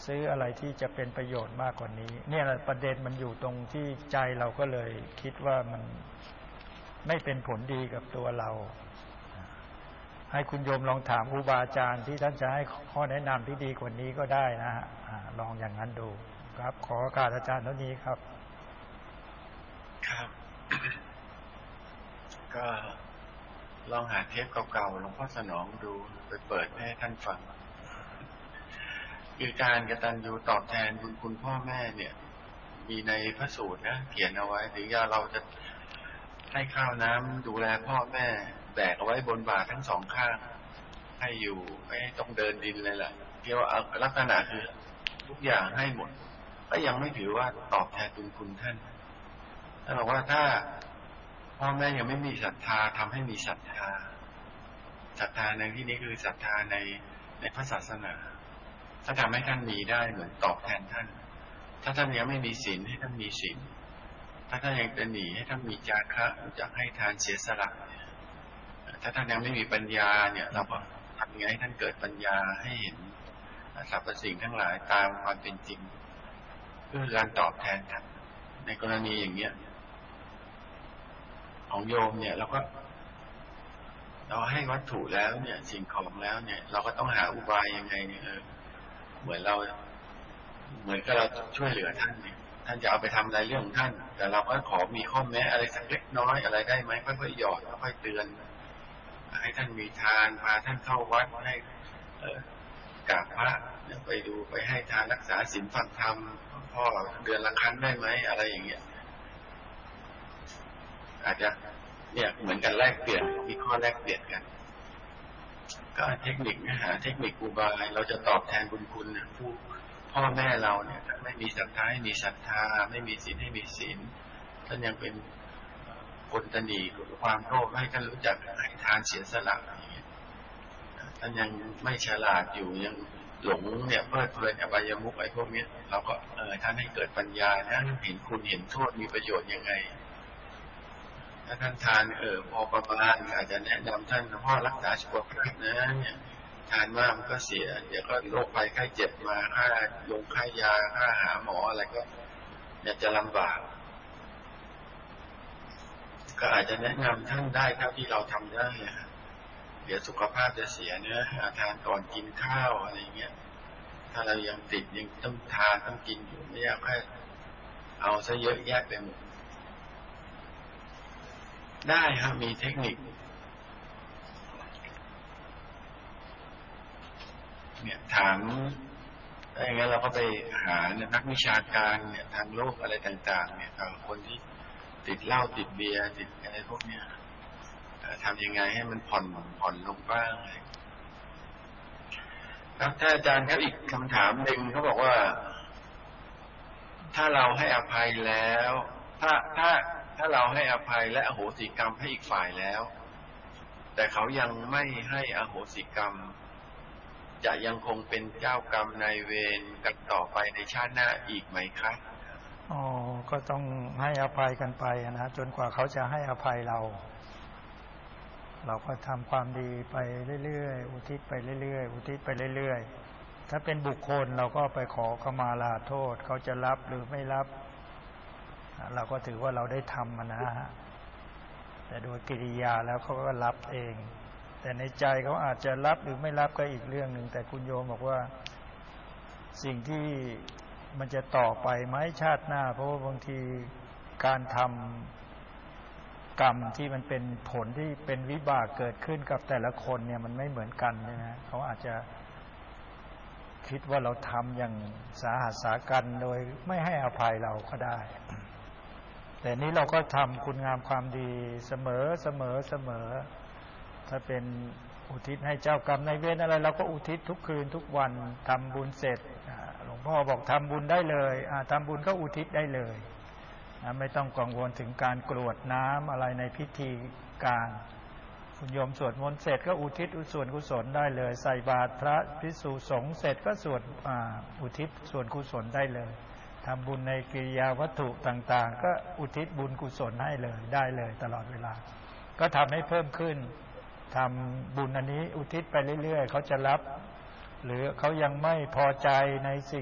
ซื้ออะไรที่จะเป็นประโยชน์มากกว่านี้เนี่ยประเด็นมันอยู่ตรงที่ใจเราก็เลยคิดว่ามันไม่เป็นผลดีกับตัวเราให้คุณโยมลองถามครูบาอาจารย์ที่ท่านจะให้ข้อแนะนำที่ดีกว่านี้ก็ได้นะฮะลองอย่างนั้นดูครับขอโอกาสอาจารย์เท่านี้ครับครับ ก็ลองหาเทปเก่าๆหลวงพ่อสนองดูไปเปิดให้ท่านฟังคือการกตัญญูตอบแทนบุญคุณพ่อแม่เนี่ยมีในพระสูตรนะเขียนเอาไว้ถึงเราจะให้ข้าวน้ำดูแลพ่อแม่แบกเอาไว้บนบ่าทั้งสองข้างให้อยู่ไม่ต้องเดินดินเลยแหละเรียกว่าลักษณะคือทุกอย่างให้หมดก็ยังไม่ถือว่าตอบแทนบุญคุณท่านท่านบอกว่าถ้าพ่อแม่ยังไม่มีศรัทธาทำให้มีศรัทธาในที่นี้คือศรัทธาในพระศาสนาถ้าทำให้ท่านมีได้เหมือนตอบแทนท่านถ้าท่านยังไม่มีศีลให้ท่านมีศีลถ้าท่านยังจะหนีให้ท่านมีจาคะรู้จักให้ทานเสียสละถ้าท่านยังไม่มีปัญญาเนี่ยเราก็ทำยังไงให้ท่านเกิดปัญญาให้เห็นสรรพสิ่งทั้งหลายตามความเป็นจริงเพื่อการตอบแทนท่านในกรณีอย่างเนี้ยของโยมเนี่ยเราให้วัตถุแล้วเนี่ยสิ่งของแล้วเนี่ยเราก็ต้องหาอุบายยังไงเนี่ยเหมือนกับเราช่วยเหลือท่านเนี่ยท่านจะเอาไปทำอะไรเรื่องของท่านแต่เราก็ขอมีข้อแม้อะไรสักเล็กน้อยอะไรได้ไหมค่อยๆหยอดค่อยๆเตือนให้ท่านมีทานพาท่านเข้าวัดให้กราบพระไปดูไปให้ทานรักษาศีลฟังธรรมพ่อเดือนละครั้งได้ไหมอะไรอย่างเงี้ยอาจจะเนี่ยเหมือนกันแลกเปลี่ยนมีข้อแลกเปลี่ยนกันก็เทคนิคนะฮะเทคนิคอุบายเราจะตอบแทนบุญคุณผู้พ่อแม่เราเนี่ยไม่มีศรัทธาให้มีศรัทธาไม่มีศีลให้มีศีลท่านยังเป็นคนตนีความโลภให้ท่านรู้จักให้ทานเสียสละอย่างเงี้ยท่านยังไม่ฉลาดอยู่ยังหลงเนี่ยเพลิดเพลินอบายมุขไอ้พวกนี้เราก็ท่านให้เกิดปัญญานะเห็นคุณเห็นโทษมีประโยชน์ยังไงถ้าท่านทานพอประมาณอาจจะแนะนำท่านพ่อรักษาสุขภาพนะเนี่ยทานมากมันก็เสียเดี๋ยวก็โรคภัยไข้เจ็บมาค่าลงค่ายาค่าหาหมออะไรก็เนี่ยจะลำบากก็อาจจะแนะนำท่านได้เท่าที่เราทำได้เดี๋ยวสุขภาพจะเสียเนื้อทานก่อนกินข้าวอะไรเงี้ยถ้าเรายังติดยังต้องทานต้องกินอยู่ไม่อยากให้เอาซะเยอะแยะไปหมดได้ครับมีเทคนิคเนี่ยถามถ้าอย่างนั้นเราก็ไปหานักวิชาการเนี่ยทางโลกอะไรต่างๆเนี่ยคนที่ติดเหล้าติดเบียร์ติดอะไรพวกเนี้ยทำยังไงให้มันผ่อนลงบ้างครับถ้าอาจารย์ครับอีกคำถามหนึ่งเขาบอกว่าถ้าเราให้อภัยแล้วถ้าเราให้อภัยและอโหสิกรรมให้อีกฝ่ายแล้วแต่เขายังไม่ให้อโหสิกรรมจะยังคงเป็นเจ้ากรรมนายเวรกันต่อไปในชาติหน้าอีกไหมคะก็ต้องให้อภัยกันไปนะจนกว่าเขาจะให้อภัยเราก็ทำความดีไปเรื่อยๆอุทิศไปเรื่อยๆอุทิศไปเรื่อยๆถ้าเป็นบุคคลเราก็ไปขอขมาลาโทษเขาจะรับหรือไม่รับเราก็ถือว่าเราได้ทำนะฮะแต่โดยกิริยาแล้วเขาก็รับเองแต่ในใจเขาอาจจะรับหรือไม่รับก็อีกเรื่องหนึ่งแต่คุณโยมบอกว่าสิ่งที่มันจะต่อไปไหมชาติหน้าเพราะว่าบางทีการทำกรรมที่มันเป็นผลที่เป็นวิบากเกิดขึ้นกับแต่ละคนเนี่ยมันไม่เหมือนกันนะเขาอาจจะคิดว่าเราทำอย่างสาหัสสากันโดยไม่ให้อภัยเราก็ได้แต่นี้เราก็ทำคุณงามความดีเสมอถ้าเป็นอุทิศให้เจ้ากรรมนายเวรอะไรเราก็อุทิศทุกคืนทุกวันทำบุญเสร็จหลวงพ่อบอกทำบุญได้เลยทำบุญก็อุทิศได้เลยไม่ต้องกังวลถึงการกรวดน้ำอะไรในพิธีการคุณโยมสวดมนต์เสร็จก็อุทิศส่วนกุศลได้เลยใส่บาตรพระภิกษุสงฆ์เสร็จก็สวดอุทิศส่วนกุศลได้เลยทำบุญในกิริยาวัตถุต่างๆก็อุทิศบุญกุศลให้เลยได้เลยตลอดเวลาก็ทำให้เพิ่มขึ้นทำบุญอันนี้อุทิศไปเรื่อยๆเขาจะรับหรือเขายังไม่พอใจในสิ่ง